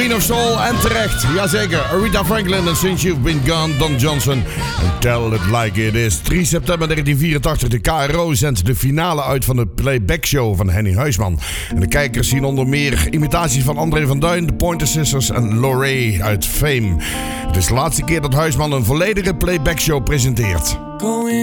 Queen of Soul en terecht. Jazeker, Aretha Franklin en Since You've Been Gone, Don Johnson. And Tell It Like It Is. 3 september 1984, de KRO zendt de finale uit van de Playback Show van Henny Huisman. En de kijkers zien onder meer imitaties van André van Duin, de Pointer Sisters en Lorray uit Fame. Het is de laatste keer dat Huisman een volledige Playback Show presenteert.